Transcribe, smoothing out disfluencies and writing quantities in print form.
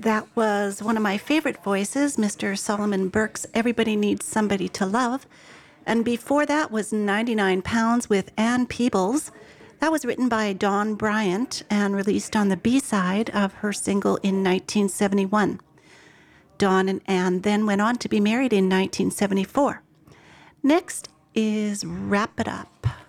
That was one of my favorite voices, Mr. Solomon Burke's Everybody Needs Somebody to Love. And before that was 99 Pounds with Ann Peebles. That was written by Dawn Bryant and released on the B-side of her single in 1971. Dawn and Ann then went on to be married in 1974. Next is Wrap It Up.